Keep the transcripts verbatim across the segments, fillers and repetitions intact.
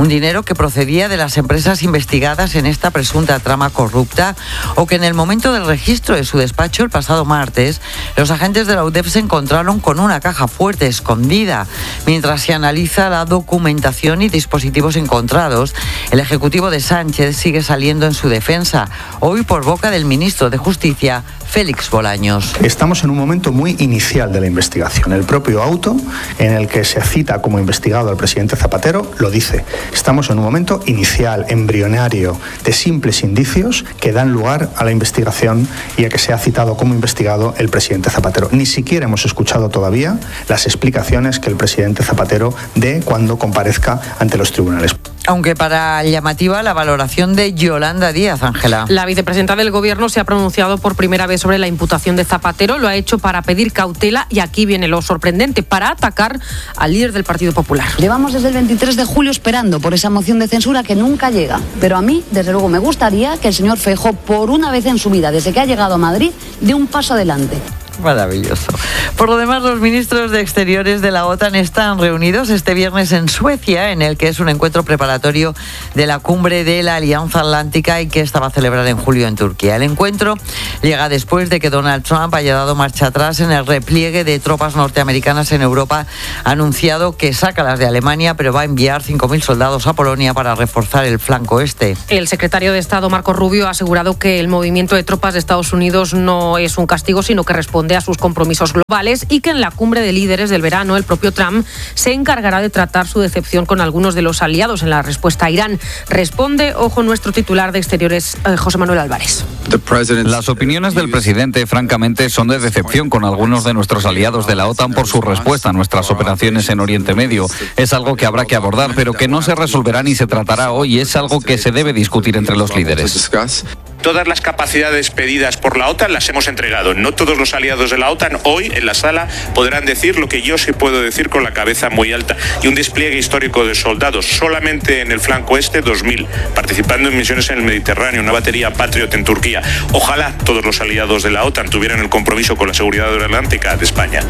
un dinero que procedía de las empresas investigadas en esta presunta trama corrupta, o que en el momento del registro de su despacho el pasado martes, los agentes de la U D E F se encontraron con una caja fuerte escondida. Mientras se analiza la documentación y dispositivos encontrados, el ejecutivo de Sánchez sigue saliendo en su defensa, hoy por boca del ministro de Justicia, Félix Bolaños. Estamos en un momento muy inicial de la investigación. El propio auto en el que se cita como investigado al presidente Zapatero lo dice. Estamos en un momento inicial, embrionario, de simples indicios que dan lugar a la investigación y a que sea citado como investigado el presidente Zapatero. Ni siquiera hemos escuchado todavía las explicaciones que el presidente Zapatero dé cuando comparezca ante los tribunales. Aunque para llamativa la valoración de Yolanda Díaz, Ángela. La vicepresidenta del Gobierno se ha pronunciado por primera vez sobre la imputación de Zapatero, lo ha hecho para pedir cautela y aquí viene lo sorprendente, para atacar al líder del Partido Popular. Llevamos desde el veintitrés de julio esperando por esa moción de censura que nunca llega, pero a mí, desde luego, me gustaría que el señor Feijóo, por una vez en su vida, desde que ha llegado a Madrid, dé un paso adelante. Maravilloso. Por lo demás, los ministros de Exteriores de la OTAN están reunidos este viernes en Suecia, en el que es un encuentro preparatorio de la cumbre de la Alianza Atlántica y que esta va a celebrar en julio en Turquía. El encuentro llega después de que Donald Trump haya dado marcha atrás en el repliegue de tropas norteamericanas en Europa. Ha anunciado que saca las de Alemania, pero va a enviar cinco mil soldados a Polonia para reforzar el flanco este. El secretario de Estado, Marco Rubio, ha asegurado que el movimiento de tropas de Estados Unidos no es un castigo, sino que responde a sus compromisos globales, y que en la cumbre de líderes del verano el propio Trump se encargará de tratar su decepción con algunos de los aliados en la respuesta a Irán. Responde, ojo, nuestro titular de Exteriores, eh, José Manuel Álvarez. Las opiniones del presidente, francamente, son de decepción con algunos de nuestros aliados de la OTAN por su respuesta a nuestras operaciones en Oriente Medio. Es algo que habrá que abordar, pero que no se resolverá ni se tratará hoy. Es algo que se debe discutir entre los líderes. Todas las capacidades pedidas por la OTAN las hemos entregado. No todos los aliados de la OTAN hoy en la sala podrán decir lo que yo sí puedo decir con la cabeza muy alta. Y un despliegue histórico de soldados, solamente en el flanco este, dos mil, participando en misiones en el Mediterráneo, una batería Patriot en Turquía. Ojalá todos los aliados de la OTAN tuvieran el compromiso con la seguridad atlántica de España.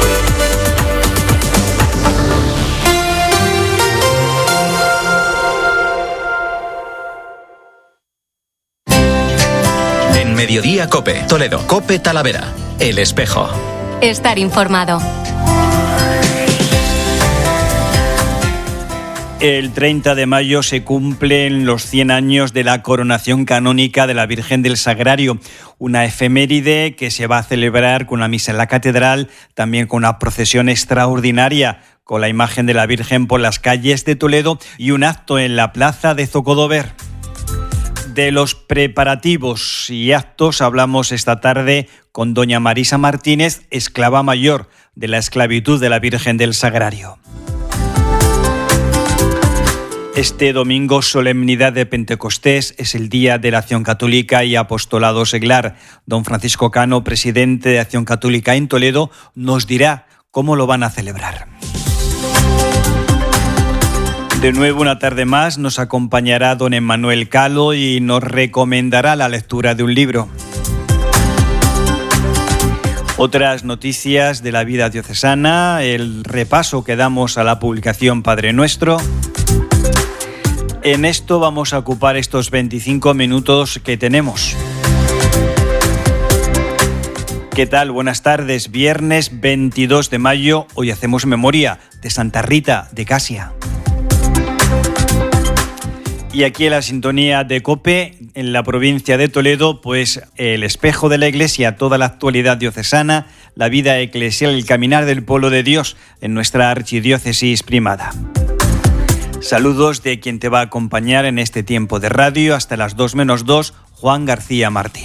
Mediodía Cope, Toledo, Cope Talavera, El Espejo. Estar informado. El treinta de mayo se cumplen los cien años de la coronación canónica de la Virgen del Sagrario, una efeméride que se va a celebrar con una misa en la catedral, también con una procesión extraordinaria con la imagen de la Virgen por las calles de Toledo y un acto en la plaza de Zocodover. De los preparativos y actos hablamos esta tarde con doña Marisa Martínez, esclava mayor de la esclavitud de la Virgen del Sagrario. Este domingo, solemnidad de Pentecostés, es el Día de la Acción Católica y Apostolado Seglar. Don Francisco Cano, presidente de Acción Católica en Toledo, nos dirá cómo lo van a celebrar. De nuevo, una tarde más, nos acompañará don Emmanuel Calo y nos recomendará la lectura de un libro. Otras noticias de la vida diocesana, el repaso que damos a la publicación Padre Nuestro. En esto vamos a ocupar estos veinticinco minutos que tenemos. ¿Qué tal? Buenas tardes. Viernes veintidós de mayo, hoy hacemos memoria de Santa Rita de Casia. Y aquí en la sintonía de COPE, en la provincia de Toledo, pues el espejo de la Iglesia, toda la actualidad diocesana, la vida eclesial, el caminar del pueblo de Dios en nuestra archidiócesis primada. Saludos de quien te va a acompañar en este tiempo de radio hasta las dos menos dos, Juan García Martín.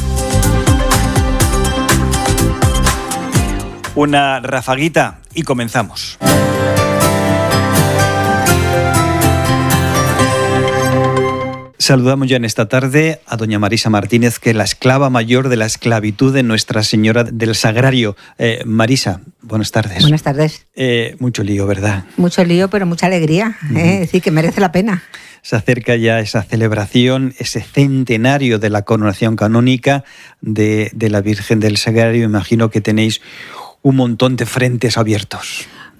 Una rafaguita y comenzamos. Saludamos ya en esta tarde a doña Marisa Martínez, que es la esclava mayor de la esclavitud de Nuestra Señora del Sagrario. Eh, Marisa, buenas tardes. Buenas tardes. Eh, mucho lío, ¿verdad? Mucho lío, pero mucha alegría. Uh-huh. eh, es decir, que merece la pena. Se acerca ya esa celebración, ese centenario de la coronación canónica de, de la Virgen del Sagrario. Imagino que tenéis un montón de frentes abiertos.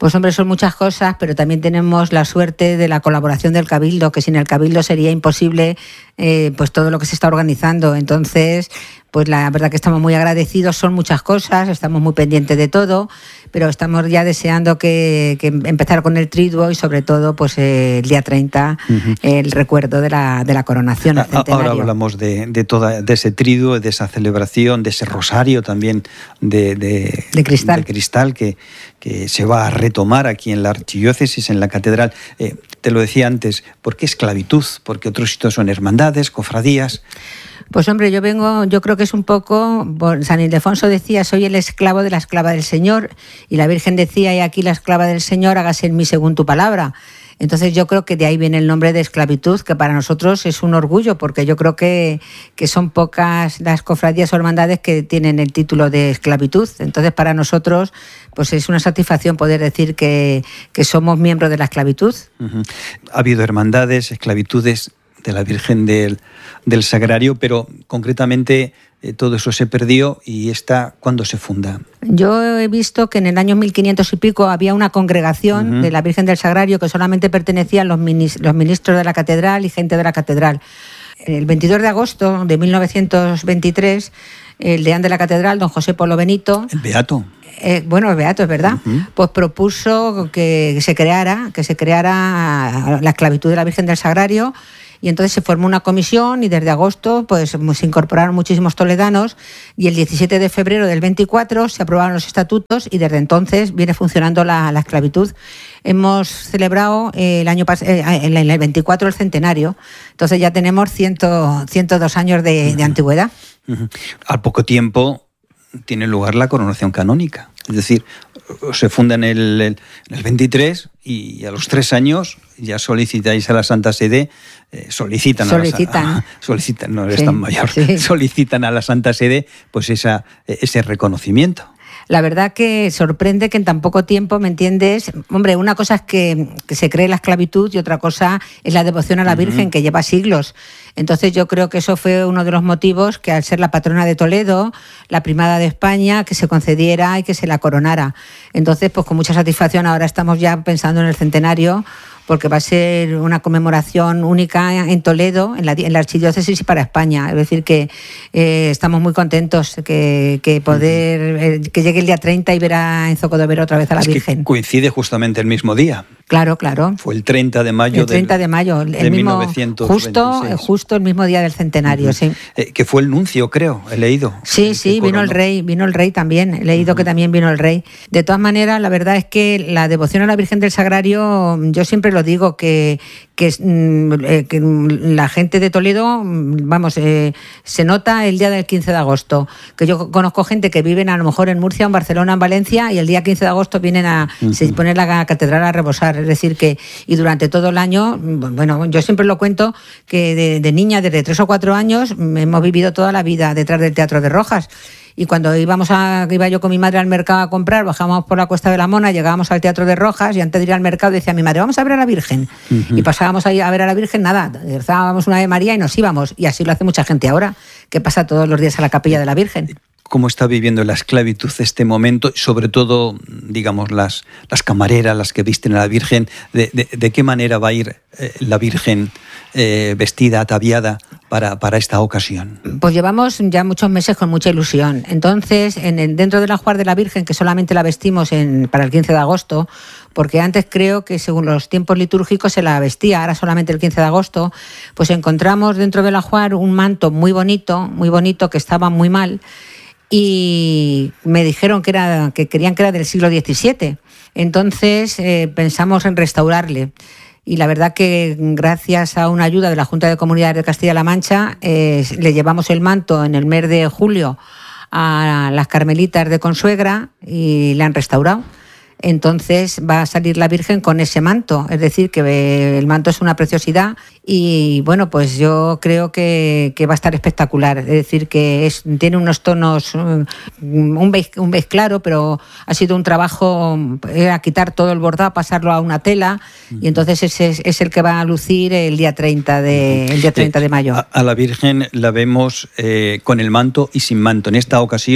Pues hombre, son muchas cosas, pero también tenemos la suerte de la colaboración del Cabildo, que sin el Cabildo sería imposible eh, pues todo lo que se está organizando. Entonces, pues la verdad que estamos muy agradecidos, son muchas cosas, estamos muy pendientes de todo, pero estamos ya deseando que, que empezar con el triduo y sobre todo pues eh, el día treinta, uh-huh. el recuerdo de la, de la coronación, el centenario. Ahora hablamos de, de, toda, de ese triduo, de esa celebración, de ese rosario también de, de, de cristal, de cristal que, que se va a retomar aquí en la archidiócesis, en la catedral. Eh, te lo decía antes, ¿por qué esclavitud? Porque otros sitios son hermandades, cofradías. Pues hombre, yo vengo, yo creo que es un poco, San Ildefonso decía, soy el esclavo de la esclava del Señor, y la Virgen decía, y aquí la esclava del Señor, hágase en mí según tu palabra. Entonces yo creo que de ahí viene el nombre de esclavitud, que para nosotros es un orgullo, porque yo creo que, que son pocas las cofradías o hermandades que tienen el título de esclavitud. Entonces para nosotros pues es una satisfacción poder decir que, que somos miembros de la esclavitud. Uh-huh. Ha habido hermandades, esclavitudes de la Virgen del, del Sagrario, pero concretamente eh, todo eso se perdió y esta, ¿cuándo se funda? Yo he visto que en el año mil quinientos y pico había una congregación uh-huh. de la Virgen del Sagrario que solamente pertenecían los, minis, los ministros de la catedral y gente de la catedral. El veintidós de agosto de mil novecientos veintitrés, el deán de la catedral, don José Polo Benito... El beato. Eh, bueno, el beato, es verdad, uh-huh. pues propuso que se creara, que se creara la esclavitud de la Virgen del Sagrario. Y entonces se formó una comisión y desde agosto pues se incorporaron muchísimos toledanos y el diecisiete de febrero del veinticuatro se aprobaron los estatutos y desde entonces viene funcionando la, la esclavitud. Hemos celebrado eh, el año pas- eh, en el veinticuatro el centenario, entonces ya tenemos ciento, ciento dos años de, uh-huh. de antigüedad. Uh-huh. Al poco tiempo tiene lugar la coronación canónica, es decir, se funda en el, el, el veintitrés y a los tres años ya solicitáis a la Santa Sede, eh, solicitan, solicitan. A la, solicitan, no eres sí, tan mayor, sí. solicitan a la Santa Sede pues esa, ese reconocimiento. La verdad que sorprende que en tan poco tiempo, ¿me entiendes? Hombre, una cosa es que, que se cree la esclavitud y otra cosa es la devoción a la Virgen, uh-huh. que lleva siglos. Entonces yo creo que eso fue uno de los motivos que al ser la patrona de Toledo, la primada de España, que se concediera y que se la coronara. Entonces, pues con mucha satisfacción ahora estamos ya pensando en el centenario, porque va a ser una conmemoración única en Toledo, en la, en la archidiócesis y para España. Es decir, que eh, estamos muy contentos que, que poder eh, que llegue el día treinta y ver a Enzo Codovero otra vez a la es Virgen. Que coincide justamente el mismo día. Claro, claro. Fue el treinta de mayo, el treinta de mayo, el de mismo, mil novecientos veintiséis. Justo, justo el mismo día del centenario, uh-huh. sí. Eh, que fue el nuncio, creo, he leído. Sí, sí, vino el rey, vino el rey también, he leído uh-huh. que también vino el rey. De todas maneras, la verdad es que la devoción a la Virgen del Sagrario, yo siempre lo digo, que, que, eh, que la gente de Toledo, vamos, eh, se nota el día del quince de agosto, que yo conozco gente que viven a lo mejor en Murcia, en Barcelona, en Valencia, y el día quince de agosto vienen a uh-huh. se pone la catedral a rebosar, es decir, que y durante todo el año, bueno, yo siempre lo cuento, que de, de niña, desde tres o cuatro años, hemos vivido toda la vida detrás del Teatro de Rojas. Y cuando íbamos a, iba yo con mi madre al mercado a comprar, bajábamos por la Cuesta de la Mona, llegábamos al Teatro de Rojas y antes de ir al mercado decía mi madre, vamos a ver a la Virgen. Uh-huh. Y pasábamos ahí a ver a la Virgen, nada, rezábamos una Ave María y nos íbamos. Y así lo hace mucha gente ahora, que pasa todos los días a la capilla de la Virgen. ¿Cómo está viviendo la esclavitud este momento? Sobre todo, digamos, las, las camareras, las que visten a la Virgen. ¿De, de, de qué manera va a ir eh, la Virgen eh, vestida, ataviada para, para esta ocasión? Pues llevamos ya muchos meses con mucha ilusión. Entonces, en el, dentro del ajuar de la Virgen, que solamente la vestimos en, para el quince de agosto, porque antes creo que según los tiempos litúrgicos se la vestía, ahora solamente el quince de agosto, pues encontramos dentro del ajuar un manto muy bonito, muy bonito, que estaba muy mal, y me dijeron que era que querían que era del siglo diecisiete. Entonces eh, pensamos en restaurarle. Y la verdad que gracias a una ayuda de la Junta de Comunidades de Castilla-La Mancha eh, le llevamos el manto en el mes de julio a las Carmelitas de Consuegra y le han restaurado. Entonces va a salir la Virgen con ese manto, es decir, que el manto es una preciosidad y bueno, pues yo creo que, que va a estar espectacular, es decir, que es, tiene unos tonos, un beige, un beige claro, pero ha sido un trabajo, era quitar todo el bordado, pasarlo a una tela y entonces ese es, es el que va a lucir el día treinta de, el día treinta de mayo. A, a la Virgen la vemos eh, con el manto y sin manto, en esta ocasión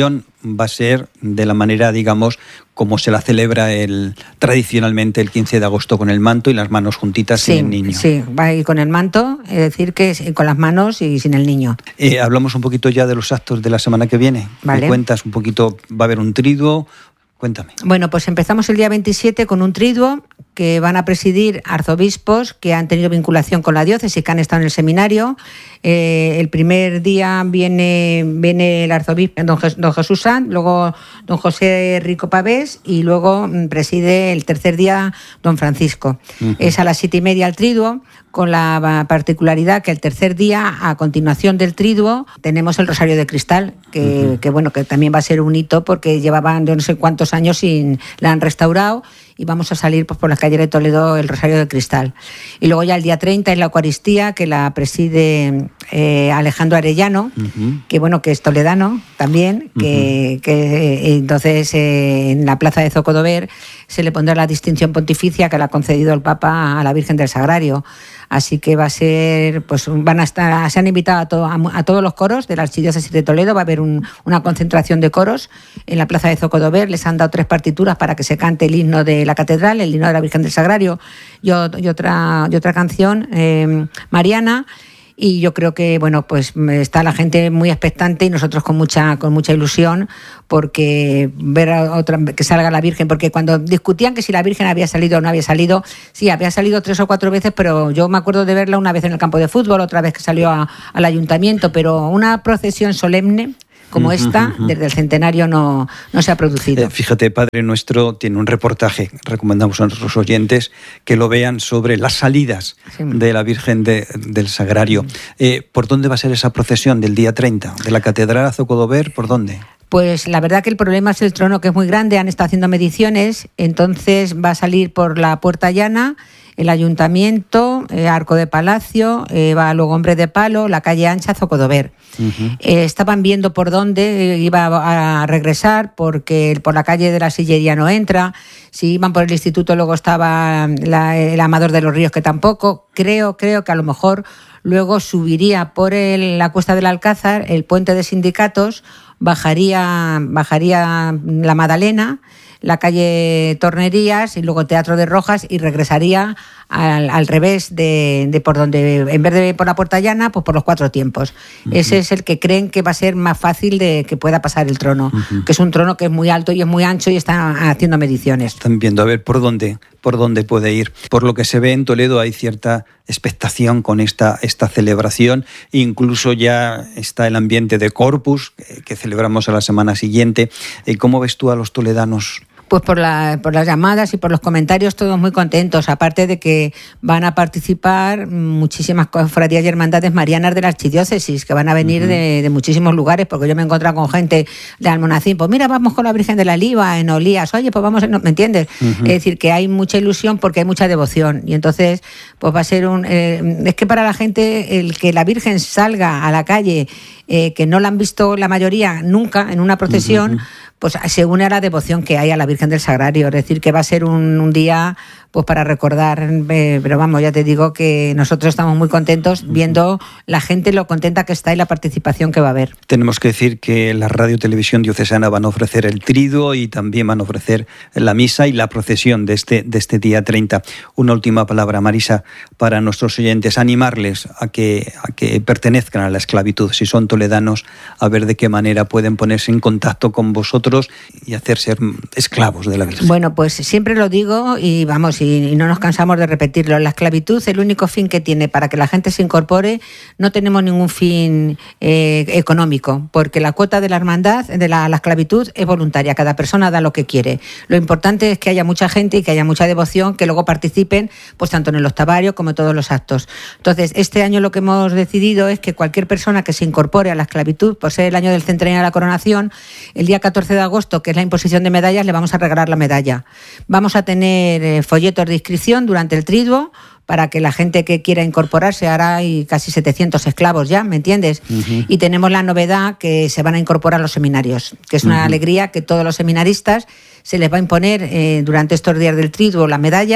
va a ser de la manera, digamos, como se la celebra el, tradicionalmente el quince de agosto, con el manto y las manos juntitas sí, sin el niño. Sí, va a ir con el manto, es decir, que con las manos y sin el niño. Eh, hablamos un poquito ya de los actos de la semana que viene. Vale. ¿Me cuentas un poquito? ¿Va a haber un triduo? Cuéntame. Bueno, pues empezamos el día veintisiete con un triduo que van a presidir arzobispos que han tenido vinculación con la diócesis, que han estado en el seminario. Eh, el primer día viene, viene el arzobispo don, Jes, don Jesús Sanz, luego don José Rico Pavés y luego preside el tercer día don Francisco. Uh-huh. Es a las siete y media el triduo, con la particularidad que el tercer día, a continuación del triduo, tenemos el Rosario de Cristal, que, uh-huh. que bueno, que también va a ser un hito porque llevaban yo no sé cuántos años sin la han restaurado. Y vamos a salir pues, por la calle de Toledo el Rosario de Cristal. Y luego ya el día treinta es la Eucaristía, que la preside eh, Alejandro Arellano, uh-huh. que bueno, que es toledano también, que, uh-huh. que entonces eh, en la plaza de Zocodover se le pondrá la distinción pontificia que le ha concedido el Papa a la Virgen del Sagrario. Así que va a ser, pues van a estar, se han invitado a, to, a, a todos los coros de la Archidiócesis de Toledo, va a haber un, una concentración de coros en la plaza de Zocodover, les han dado tres partituras para que se cante el himno de la catedral, el himno de la Virgen del Sagrario y, y, otra, y otra canción eh, mariana. Y yo creo que bueno, pues está la gente muy expectante y nosotros con mucha con mucha ilusión porque ver a otra que salga la Virgen, porque cuando discutían que si la Virgen había salido o no había salido, sí, había salido tres o cuatro veces, pero yo me acuerdo de verla una vez en el campo de fútbol, otra vez que salió a, al ayuntamiento, pero una procesión solemne como esta, uh-huh. desde el centenario no, no se ha producido. Eh, fíjate, Padre Nuestro tiene un reportaje, recomendamos a nuestros oyentes que lo vean, sobre las salidas sí. de la Virgen de, del Sagrario. Uh-huh. Eh, ¿Por dónde va a ser esa procesión del día treinta? ¿De la Catedral a Zocodover? ¿Por dónde? Pues la verdad que el problema es el trono, que es muy grande, han estado haciendo mediciones, entonces va a salir por la Puerta Llana, el Ayuntamiento, eh, Arco de Palacio, eh, va luego Hombre de Palo, la calle Ancha, Zocodover. Uh-huh. Eh, estaban viendo por dónde iba a regresar, porque por la calle de la Sillería no entra. Si iban por el instituto, luego estaba la, el Amador de los Ríos, que tampoco. Creo, creo que a lo mejor luego subiría por el, la Cuesta del Alcázar, el Puente de Sindicatos, bajaría, bajaría la Madalena, la calle Tornerías y luego Teatro de Rojas y regresaría al, al revés de, de por donde, en vez de por la Puerta Llana, pues por los Cuatro Tiempos. Uh-huh. Ese es el que creen que va a ser más fácil de que pueda pasar el trono, uh-huh. que es un trono que es muy alto y es muy ancho y están haciendo mediciones. Están viendo a ver por dónde, por dónde puede ir. Por lo que se ve en Toledo hay cierta expectación con esta, esta celebración, incluso ya está el ambiente de Corpus, que, que celebramos a la semana siguiente. ¿Cómo ves tú a los toledanos? Pues por, la, por las llamadas y por los comentarios todos muy contentos, aparte de que van a participar muchísimas cofradías y hermandades marianas de la archidiócesis, que van a venir uh-huh. de, de muchísimos lugares, porque yo me he encontrado con gente de Almonacín, pues mira, vamos con la Virgen de la Liva, en Olías, oye, pues vamos, ¿me entiendes? Uh-huh. Es decir, que hay mucha ilusión porque hay mucha devoción, y entonces pues va a ser un... Eh, es que para la gente el que la Virgen salga a la calle, eh, que no la han visto la mayoría nunca en una procesión, uh-huh. pues se une a la devoción que hay a la Virgen del Sagrario. Es decir, que va a ser un, un día pues para recordar, eh, pero vamos, ya te digo que nosotros estamos muy contentos viendo la gente lo contenta que está y la participación que va a haber. Tenemos que decir que la Radio Televisión Diocesana van a ofrecer el triduo y también van a ofrecer la misa y la procesión de este, de este día treinta. Una última palabra, Marisa, para nuestros oyentes, animarles a que, a que pertenezcan a la esclavitud, si son toledanos, a ver de qué manera pueden ponerse en contacto con vosotros y hacerse esclavos de la Virgen. Bueno, pues siempre lo digo y vamos, y, y no nos cansamos de repetirlo. La esclavitud, el único fin que tiene para que la gente se incorpore, no tenemos ningún fin eh, económico, porque la cuota de la hermandad, de la, la esclavitud, es voluntaria. Cada persona da lo que quiere. Lo importante es que haya mucha gente y que haya mucha devoción, que luego participen, pues tanto en el octavario como en todos los actos. Entonces, este año lo que hemos decidido es que cualquier persona que se incorpore a la esclavitud, por ser el año del centenario de la coronación, el día catorce de agosto, que es la imposición de medallas, le vamos a regalar la medalla. Vamos a tener eh, folletos de inscripción durante el triduo para que la gente que quiera incorporarse, ahora hay casi setecientos esclavos ya, ¿me entiendes? Uh-huh. Y tenemos la novedad que se van a incorporar los seminarios, que es una uh-huh. alegría que todos los seminaristas se les va a imponer eh, durante estos días del triduo la medalla,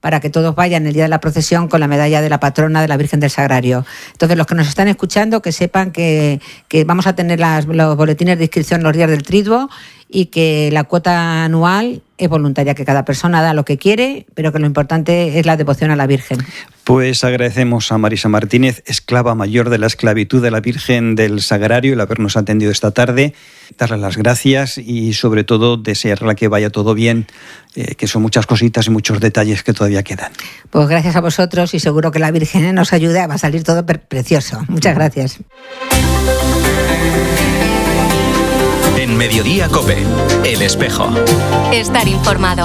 para que todos vayan el día de la procesión con la medalla de la patrona de la Virgen del Sagrario. Entonces, los que nos están escuchando, que sepan que, que vamos a tener las, los boletines de inscripción los días del Triduo y que la cuota anual es voluntaria, que cada persona da lo que quiere, pero que lo importante es la devoción a la Virgen. Pues agradecemos a Marisa Martínez, esclava mayor de la esclavitud de la Virgen del Sagrario, el habernos atendido esta tarde, darle las gracias y sobre todo desearle que vaya todo bien, eh, que son muchas cositas y muchos detalles que todavía quedan. Pues gracias a vosotros y seguro que la Virgen nos ayude, va a salir todo precioso. Muchas gracias. En Mediodía COPE, El Espejo. Estar informado.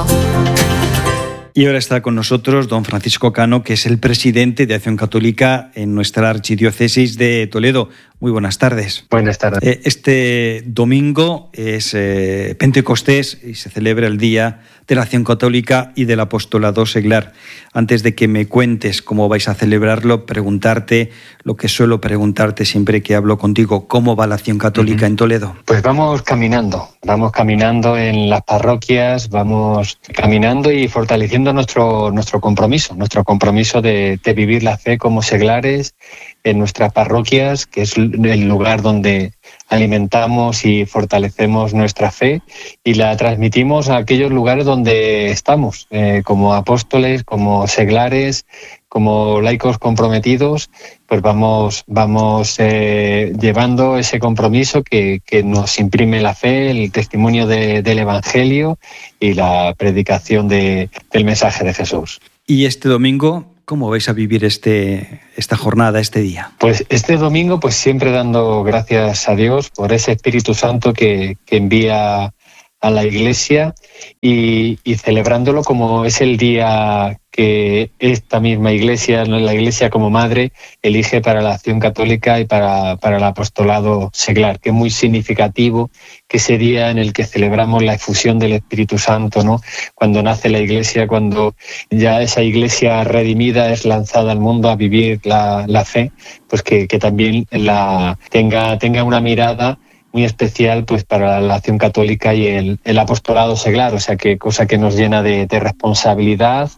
Y ahora está con nosotros don Francisco Cano, que es el presidente de Acción Católica en nuestra archidiócesis de Toledo. Muy buenas tardes. Buenas tardes. Eh, este domingo es eh, Pentecostés y se celebra el Día de la Acción Católica y del Apostolado Seglar. Antes de que me cuentes cómo vais a celebrarlo, preguntarte lo que suelo preguntarte siempre que hablo contigo: ¿cómo va la Acción Católica uh-huh. en Toledo? Pues vamos caminando, vamos caminando en las parroquias, vamos caminando y fortaleciendo nuestro, nuestro compromiso, nuestro compromiso de, de vivir la fe como seglares en nuestras parroquias, que es el lugar donde alimentamos y fortalecemos nuestra fe y la transmitimos a aquellos lugares donde estamos, eh, como apóstoles, como seglares, como laicos comprometidos, pues vamos, vamos eh, llevando ese compromiso que, que nos imprime la fe, el testimonio de, del Evangelio y la predicación de, del mensaje de Jesús. Y este domingo, ¿cómo vais a vivir este, esta jornada, este día? Pues este domingo, pues siempre dando gracias a Dios por ese Espíritu Santo que, que envía a la Iglesia y, y celebrándolo como es el día que esta misma Iglesia, la Iglesia como madre, elige para la Acción Católica y para, para el apostolado seglar, que es muy significativo que ese día en el que celebramos la efusión del Espíritu Santo, ¿no? Cuando nace la Iglesia, cuando ya esa Iglesia redimida es lanzada al mundo a vivir la, la fe, pues que, que también la, tenga, tenga una mirada muy especial pues para la Acción Católica y el, el apostolado seglar, o sea que cosa que nos llena de, de responsabilidad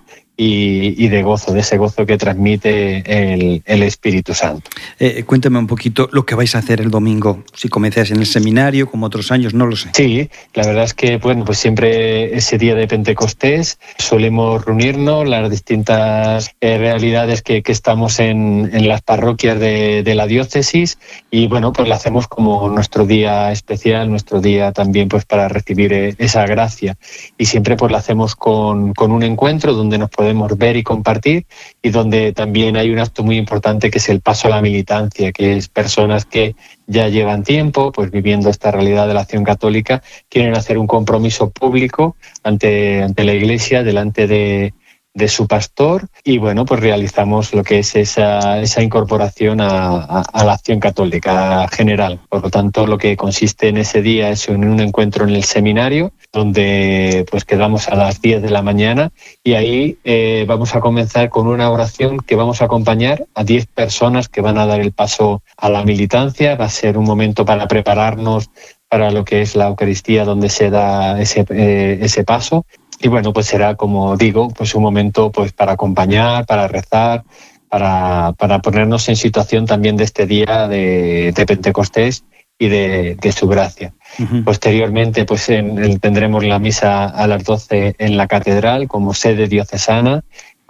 y, y de gozo, de ese gozo que transmite el, el Espíritu Santo. Eh, cuéntame un poquito lo que vais a hacer el domingo, si comenzáis en el seminario, como otros años, no lo sé. Sí, la verdad es que bueno, pues siempre ese día de Pentecostés solemos reunirnos, las distintas eh, realidades que, que estamos en, en las parroquias de, de la diócesis y bueno, pues lo hacemos como nuestro día especial, nuestro día también pues para recibir eh, esa gracia y siempre pues lo hacemos con, con un encuentro donde nos podemos ver y compartir y donde también hay un acto muy importante que es el paso a la militancia, que es personas que ya llevan tiempo pues viviendo esta realidad de la Acción Católica, quieren hacer un compromiso público ante, ante la Iglesia, delante de, de su pastor y bueno, pues realizamos lo que es esa, esa incorporación a, a, a la Acción Católica general. Por lo tanto, lo que consiste en ese día es en un encuentro en el seminario donde pues quedamos a las diez de la mañana y ahí eh, vamos a comenzar con una oración que vamos a acompañar a diez personas que van a dar el paso a la militancia. Va a ser un momento para prepararnos para lo que es la Eucaristía donde se da ese, eh, ese paso. Y bueno, pues será, como digo, pues un momento pues para acompañar, para rezar, para, para ponernos en situación también de este día de, de Pentecostés y de, de su gracia. Uh-huh. Posteriormente, pues en, en, tendremos la misa a las doce en la catedral como sede diocesana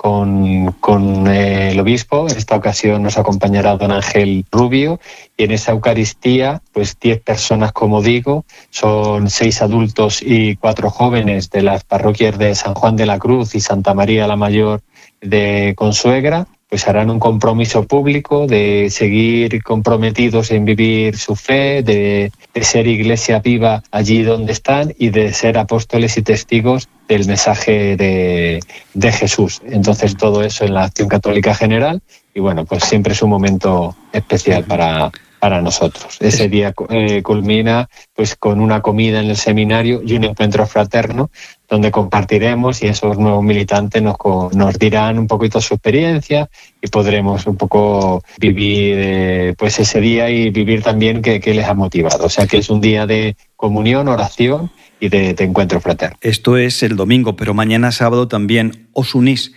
con, con eh, el obispo. En esta ocasión nos acompañará don Ángel Rubio y en esa Eucaristía, pues diez personas, como digo, son seis adultos y cuatro jóvenes de las parroquias de San Juan de la Cruz y Santa María la Mayor de Consuegra, pues harán un compromiso público de seguir comprometidos en vivir su fe, de, de ser iglesia viva allí donde están y de ser apóstoles y testigos del mensaje de, de Jesús. Entonces todo eso en la Acción Católica General y bueno, pues siempre es un momento especial para, para nosotros. Ese día eh, culmina pues con una comida en el seminario y un encuentro fraterno donde compartiremos y esos nuevos militantes nos, nos dirán un poquito su experiencia y podremos un poco vivir eh, pues ese día y vivir también qué, qué les ha motivado. O sea que es un día de comunión, oración y de, de encuentro fraterno. Esto es el domingo, pero mañana sábado también os unís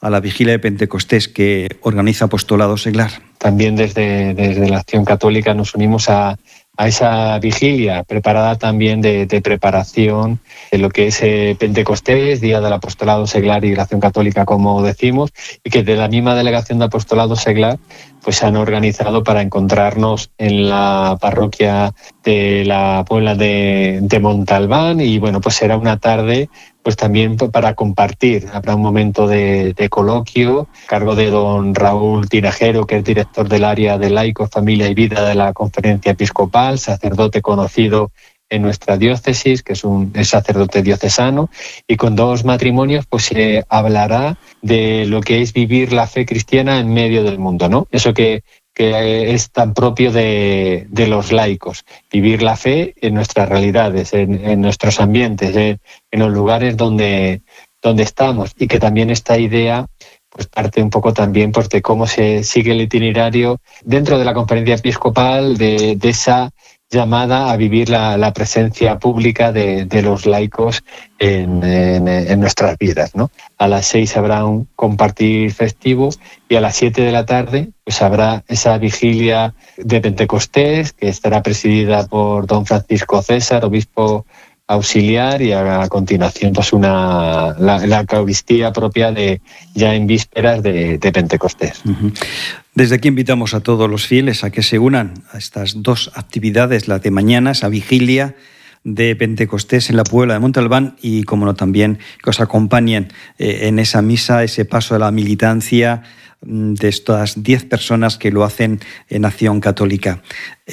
a la vigilia de Pentecostés que organiza Apostolado Seglar. También desde, desde la Acción Católica nos unimos a, a esa vigilia preparada también de, de preparación de lo que es eh, Pentecostés, Día del Apostolado Seglar y la Acción Católica, como decimos, y que de la misma delegación de Apostolado Seglar pues se han organizado para encontrarnos en la parroquia de la Puebla de, de Montalbán, y bueno, pues será una tarde pues también para compartir. Habrá un momento de, de coloquio a cargo de don Raúl Tinajero, que es director del área de laicos, familia y vida de la Conferencia Episcopal, sacerdote conocido en nuestra diócesis, que es un es sacerdote diocesano, y con dos matrimonios pues se hablará de lo que es vivir la fe cristiana en medio del mundo, ¿no? Eso que que es tan propio de, de los laicos, vivir la fe en nuestras realidades, en, en nuestros ambientes, en, en los lugares donde, donde estamos, y que también esta idea pues parte un poco también pues, de cómo se sigue el itinerario dentro de la Conferencia Episcopal, de, de esa llamada a vivir la, la presencia pública de, de los laicos en, en, en nuestras vidas, ¿no? A las seis habrá un compartir festivo y a las siete de la tarde pues habrá esa vigilia de Pentecostés que estará presidida por don Francisco César, obispo auxiliar, y a continuación pues una la, la Eucaristía propia de ya en vísperas de, de Pentecostés. Uh-huh. Desde aquí invitamos a todos los fieles a que se unan a estas dos actividades, la de mañana, esa vigilia de Pentecostés en la Puebla de Montalbán, y como no también que os acompañen eh, en esa misa, ese paso de la militancia de estas diez personas que lo hacen en Acción Católica.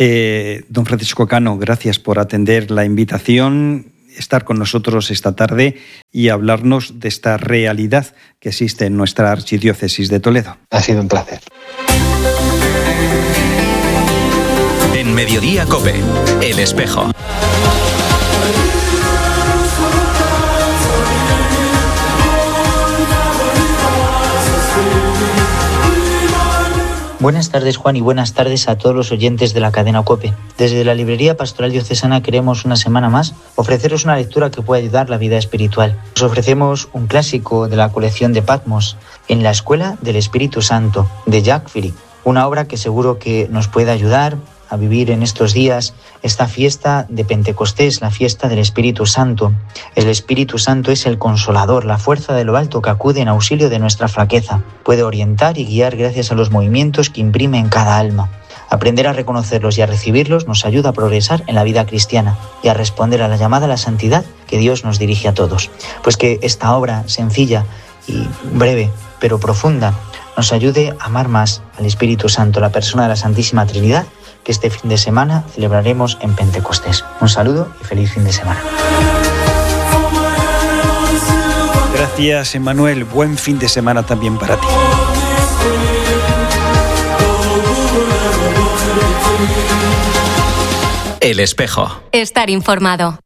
Eh, don Francisco Cano, gracias por atender la invitación, estar con nosotros esta tarde y hablarnos de esta realidad que existe en nuestra archidiócesis de Toledo. Ha sido un placer. En Mediodía COPE, El Espejo. Buenas tardes, Juan, y buenas tardes a todos los oyentes de la cadena COPE. Desde la Librería Pastoral Diocesana queremos una semana más ofreceros una lectura que puede ayudar la vida espiritual. Os ofrecemos un clásico de la colección de Patmos, En la Escuela del Espíritu Santo, de Jacques Philippe. Una obra que seguro que nos puede ayudar a vivir en estos días esta fiesta de Pentecostés, la fiesta del Espíritu Santo. El Espíritu Santo es el consolador, la fuerza de lo alto que acude en auxilio de nuestra flaqueza. Puede orientar y guiar gracias a los movimientos que imprime en cada alma. Aprender a reconocerlos y a recibirlos nos ayuda a progresar en la vida cristiana y a responder a la llamada a la santidad que Dios nos dirige a todos. Pues que esta obra sencilla y breve, pero profunda, nos ayude a amar más al Espíritu Santo, la persona de la Santísima Trinidad, que este fin de semana celebraremos en Pentecostés. Un saludo y feliz fin de semana. Gracias, Emmanuel. Buen fin de semana también para ti. El Espejo. Estar informado.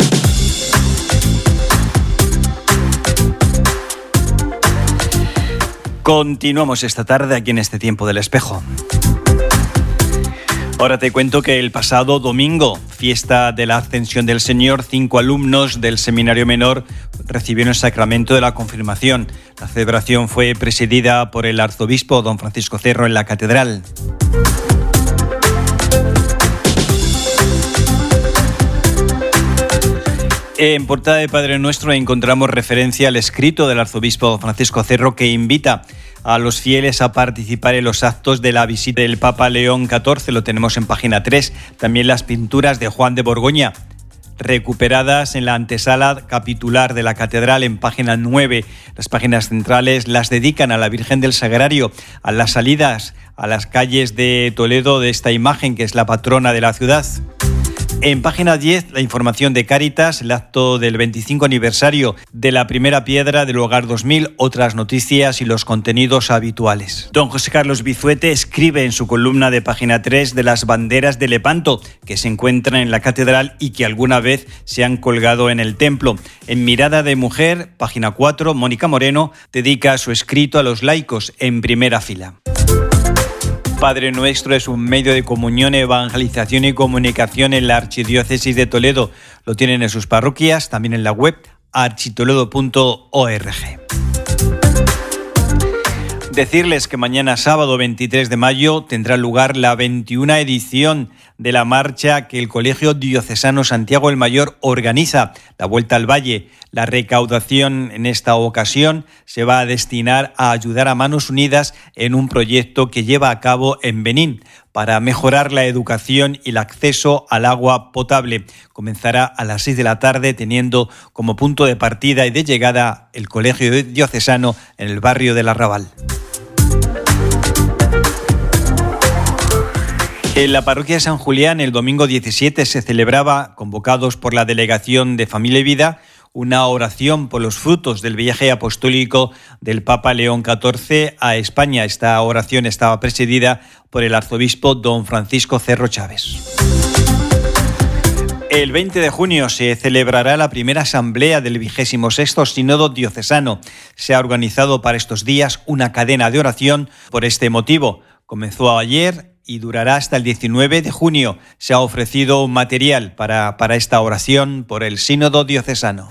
Continuamos esta tarde aquí en este tiempo del Espejo. Ahora te cuento que el pasado domingo, fiesta de la Ascensión del Señor, cinco alumnos del Seminario Menor recibieron el sacramento de la confirmación. La celebración fue presidida por el arzobispo don Francisco Cerro en la catedral. En portada de Padre Nuestro encontramos referencia al escrito del arzobispo Francisco Cerro que invita a los fieles a participar en los actos de la visita del Papa León catorce. Lo tenemos en página tres. También las pinturas de Juan de Borgoña, recuperadas en la antesala capitular de la catedral en página nueve. Las páginas centrales las dedican a la Virgen del Sagrario, a las salidas a las calles de Toledo de esta imagen que es la patrona de la ciudad. En página diez, la información de Cáritas, el acto del veinticinco aniversario de la primera piedra del Hogar dos mil, otras noticias y los contenidos habituales. Don José Carlos Bizuete escribe en su columna de página tres de las banderas de Lepanto que se encuentran en la catedral y que alguna vez se han colgado en el templo. En Mirada de Mujer, página cuatro, Mónica Moreno dedica su escrito a los laicos en primera fila. Padre Nuestro es un medio de comunión, evangelización y comunicación en la Archidiócesis de Toledo. Lo tienen en sus parroquias, también en la web architoledo punto org. Decirles que mañana sábado veintitrés de mayo tendrá lugar la veintiuna edición de la marcha que el Colegio Diocesano Santiago el Mayor organiza, la Vuelta al Valle. La recaudación en esta ocasión se va a destinar a ayudar a Manos Unidas en un proyecto que lleva a cabo en Benín para mejorar la educación y el acceso al agua potable. Comenzará a las seis de la tarde teniendo como punto de partida y de llegada el Colegio Diocesano en el barrio del Arrabal. En la parroquia de San Julián, el domingo diecisiete, se celebraba, convocados por la Delegación de Familia y Vida, una oración por los frutos del viaje apostólico del Papa León catorce a España. Esta oración estaba presidida por el arzobispo don Francisco Cerro Chávez. El veinte de junio se celebrará la primera asamblea del vigésimo sexto Sínodo Diocesano. Se ha organizado para estos días una cadena de oración por este motivo. Comenzó ayer y durará hasta el diecinueve de junio. Se ha ofrecido un material para, para esta oración por el Sínodo Diocesano.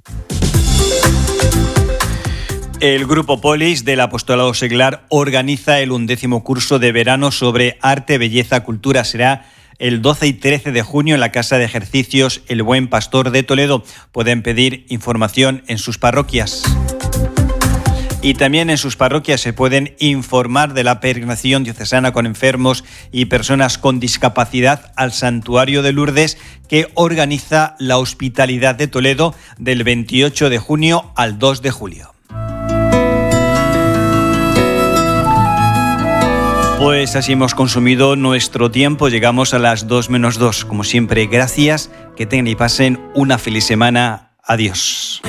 El Grupo Polis del Apostolado Seglar organiza el undécimo curso de verano sobre arte, belleza, cultura. Será el doce y trece de junio en la Casa de Ejercicios El Buen Pastor de Toledo. Pueden pedir información en sus parroquias. Y también en sus parroquias se pueden informar de la peregrinación diocesana con enfermos y personas con discapacidad al Santuario de Lourdes, que organiza la Hospitalidad de Toledo del veintiocho de junio al dos de julio. Pues así hemos consumido nuestro tiempo. Llegamos a las dos menos dos. Como siempre, gracias. Que tengan y pasen una feliz semana. Adiós.